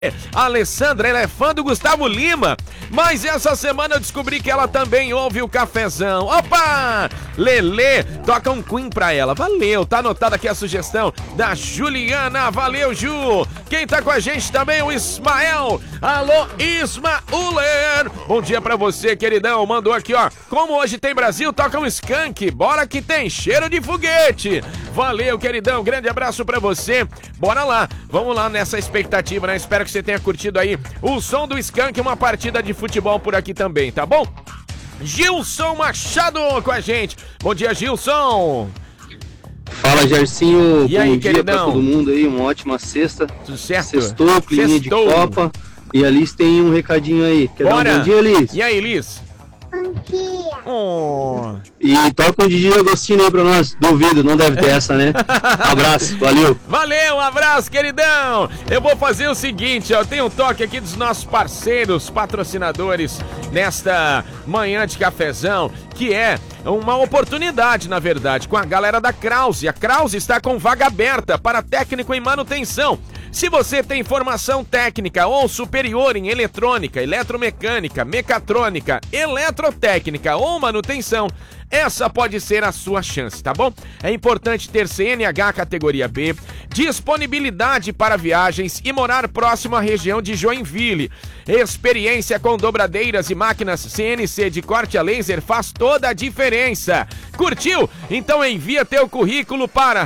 A Alessandra, ela é fã do Gustavo Lima, mas essa semana eu descobri que ela também ouve o Cafezão. Opa! Lelê, toca um Queen pra ela. Valeu, tá anotada aqui a sugestão da Juliana. Valeu, Ju. Quem tá com a gente também, o Ismael. Alô, Ismauler. Bom dia pra você, queridão. Mandou aqui, ó. Como hoje tem Brasil, toca um Skank. Bora que tem cheiro de foguete. Valeu, queridão. Grande abraço pra você. Bora lá. Vamos lá nessa expectativa, né? Espero que você tenha curtido aí o som do Skank, uma partida de futebol por aqui também, tá bom? Gilson Machado com a gente. Bom dia, Gilson. Fala, Gercinho. E aí, bom dia queridão? pra todo mundo aí, uma ótima sexta. Tudo certo? Sextou, climinha de Copa. E a Liz tem um recadinho aí. Quer dar um bom dia, Liz? E aí, Liz? Bom dia. Oh. E toca um Didi Agostinho aí pra nós. Duvido, não deve ter essa, né? Abraço, valeu. Valeu, um abraço, queridão. Eu vou fazer o seguinte, ó, tem um toque aqui dos nossos parceiros, patrocinadores nesta manhã de cafezão, que é uma oportunidade, na verdade, com a galera da Krause. A Krause está com vaga aberta para técnico em manutenção. Se você tem formação técnica ou superior em eletrônica, eletromecânica, mecatrônica, eletrotécnica ou manutenção, essa pode ser a sua chance, tá bom? É importante ter CNH categoria B, disponibilidade para viagens e morar próximo à região de Joinville. Experiência com dobradeiras e máquinas CNC de corte a laser faz toda a diferença. Curtiu? Então envia teu currículo para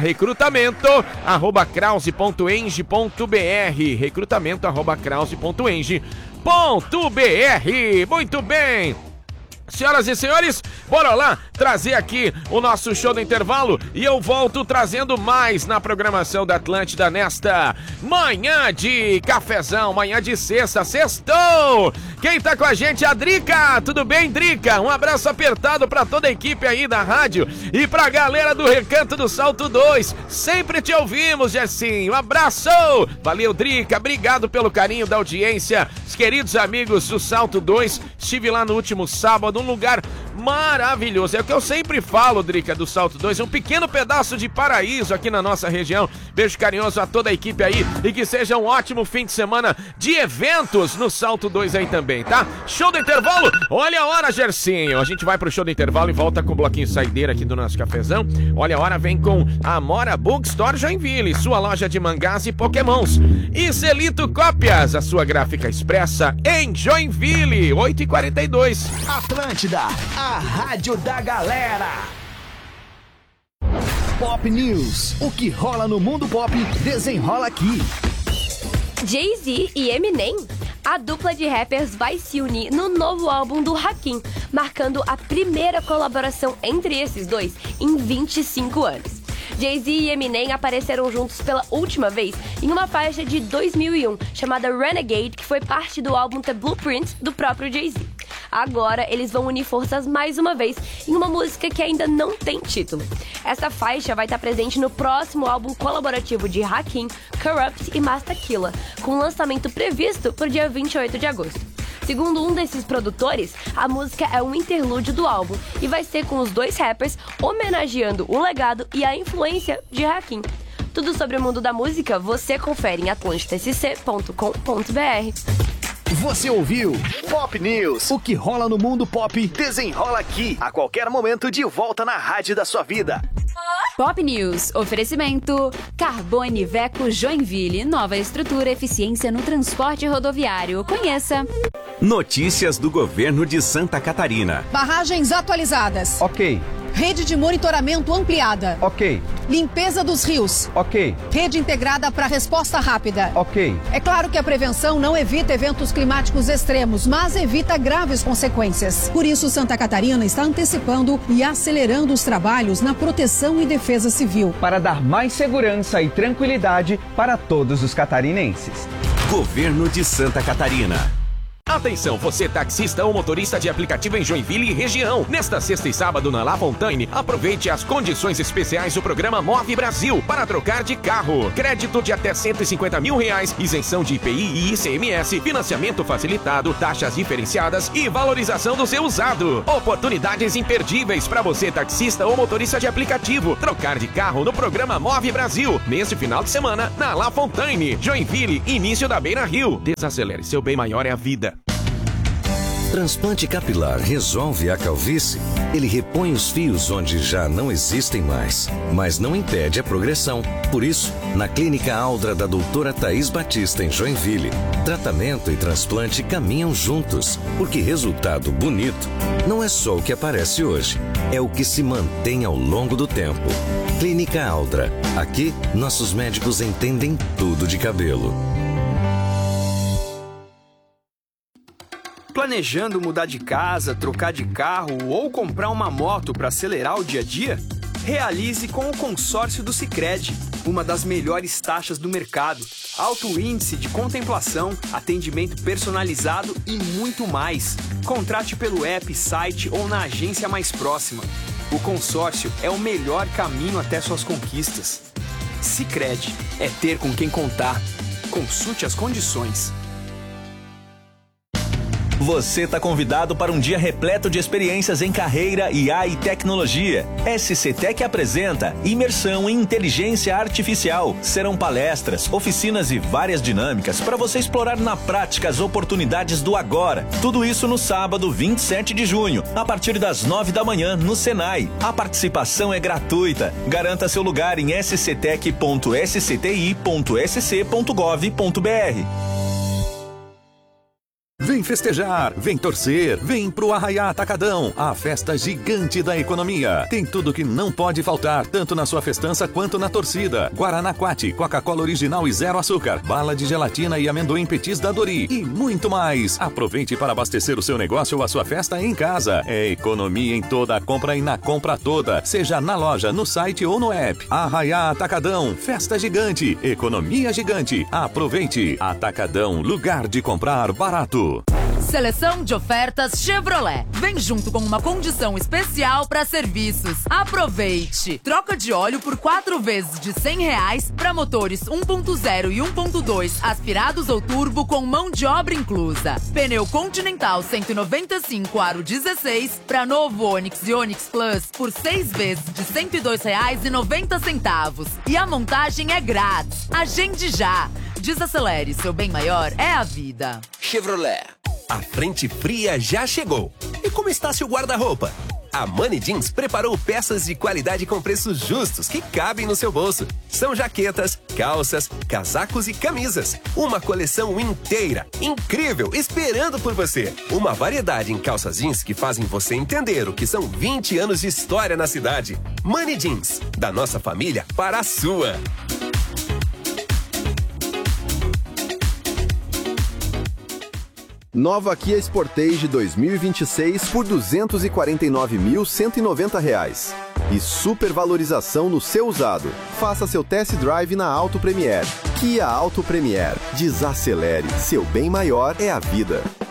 recrutamento@krause.eng.br, recrutamento@krause.eng.br. Muito bem! Senhoras e senhores, bora lá trazer aqui o nosso show do intervalo e eu volto trazendo mais na programação da Atlântida nesta manhã de cafezão, manhã de sexta, sextou! Quem tá com a gente é a Drica, tudo bem, Drica? Um abraço apertado pra toda a equipe aí da rádio e pra galera do Recanto do Salto 2, sempre te ouvimos, Gercinho, um abraço! Valeu, Drica, obrigado pelo carinho da audiência, os queridos amigos do Salto 2, estive lá no último sábado, um lugar maravilhoso. É o que eu sempre falo, Drica, do Salto 2, um pequeno pedaço de paraíso aqui na nossa região. Beijo carinhoso a toda a equipe aí e que seja um ótimo fim de semana de eventos no Salto 2 aí também, tá? Show do intervalo, olha a hora, Gercinho. A gente vai pro show do intervalo e volta com o bloquinho saideira aqui do nosso cafezão. Olha a hora, vem com a Amora Bookstore Joinville, sua loja de mangás e pokémons. E Celito Cópias, a sua gráfica expressa em Joinville, 8h42. Atlântida, a rádio da galera. Pop News, o que rola no mundo pop, desenrola aqui. Jay-Z e Eminem. A dupla de rappers vai se unir no novo álbum do Hakim, marcando a primeira colaboração entre esses dois em 25 anos. Jay-Z e Eminem apareceram juntos pela última vez em uma faixa de 2001 chamada Renegade, que foi parte do álbum The Blueprint do próprio Jay-Z. Agora eles vão unir forças mais uma vez em uma música que ainda não tem título. Essa faixa vai estar presente no próximo álbum colaborativo de Hakim, Corrupt e Masta Killa, com lançamento previsto para o dia 28 de agosto. Segundo um desses produtores, a música é um interlúdio do álbum e vai ser com os dois rappers homenageando o legado e a influência de Hakim. Tudo sobre o mundo da música você confere em atlantidascc.com.br. Você ouviu Pop News, o que rola no mundo pop, desenrola aqui, a qualquer momento de volta na rádio da sua vida. Pop News, oferecimento Carbone Veco Joinville, nova estrutura, eficiência no transporte rodoviário. Conheça. Notícias do governo de Santa Catarina. Barragens atualizadas. Ok. Rede de monitoramento ampliada. Ok. Limpeza dos rios. Ok. Rede integrada para resposta rápida. Ok. É claro que a prevenção não evita eventos climáticos extremos, mas evita graves consequências. Por isso, Santa Catarina está antecipando e acelerando os trabalhos na proteção e defesa civil. Para dar mais segurança e tranquilidade para todos os catarinenses. Governo de Santa Catarina. Atenção, você taxista ou motorista de aplicativo em Joinville e região. Nesta sexta e sábado na La Fontaine, aproveite as condições especiais do programa Move Brasil para trocar de carro. Crédito de até R$150 mil, isenção de IPI e ICMS, financiamento facilitado, taxas diferenciadas e valorização do seu usado. Oportunidades imperdíveis para você taxista ou motorista de aplicativo. Trocar de carro no programa Move Brasil. Neste final de semana, na La Fontaine, Joinville, início da Beira Rio. Desacelere, seu bem maior é a vida. Transplante capilar resolve a calvície? Ele repõe os fios onde já não existem mais, mas não impede a progressão. Por isso, na Clínica Aldra da doutora Thaís Batista, em Joinville, tratamento e transplante caminham juntos, porque resultado bonito não é só o que aparece hoje, é o que se mantém ao longo do tempo. Clínica Aldra. Aqui, nossos médicos entendem tudo de cabelo. Planejando mudar de casa, trocar de carro ou comprar uma moto para acelerar o dia a dia? Realize com o consórcio do Sicredi, uma das melhores taxas do mercado, alto índice de contemplação, atendimento personalizado e muito mais. Contrate pelo app, site ou na agência mais próxima. O consórcio é o melhor caminho até suas conquistas. Sicredi é ter com quem contar. Consulte as condições. Você está convidado para um dia repleto de experiências em carreira, IA e tecnologia. SCTech apresenta Imersão em Inteligência Artificial. Serão palestras, oficinas e várias dinâmicas para você explorar na prática as oportunidades do agora. Tudo isso no sábado, 27 de junho, a partir das 9 da manhã, no Senai. A participação é gratuita. Garanta seu lugar em sctech.sci.sc.gov.br. Vem festejar, vem torcer, vem pro Arraiá Atacadão, a festa gigante da economia. Tem tudo que não pode faltar, tanto na sua festança quanto na torcida. Guaraná Quati, Coca-Cola original e zero açúcar, bala de gelatina e amendoim petis da Dori e muito mais. Aproveite para abastecer o seu negócio ou a sua festa em casa. É economia em toda a compra e na compra toda, seja na loja, no site ou no app. Arraiá Atacadão, festa gigante, economia gigante. Aproveite. Atacadão, lugar de comprar barato. Seleção de ofertas Chevrolet. Vem junto com uma condição especial para serviços. Aproveite! Troca de óleo por 4 vezes de R$100 para motores 1.0 e 1.2 aspirados ou turbo com mão de obra inclusa. Pneu Continental 195 aro 16 para novo Onix e Onix Plus por 6 vezes de R$102,90. E a montagem é grátis. Agende já! Desacelere, seu bem maior é a vida. Chevrolet. A frente fria já chegou. E como está seu guarda-roupa? A Money Jeans preparou peças de qualidade com preços justos que cabem no seu bolso. São jaquetas, calças, casacos e camisas. Uma coleção inteira, incrível, esperando por você. Uma variedade em calças jeans que fazem você entender o que são 20 anos de história na cidade. Money Jeans, da nossa família para a sua. Nova Kia Sportage 2026 por R$ 249.190. E supervalorização no seu usado. Faça seu test drive na Auto Premier. Kia Auto Premier. Desacelere. Seu bem maior é a vida.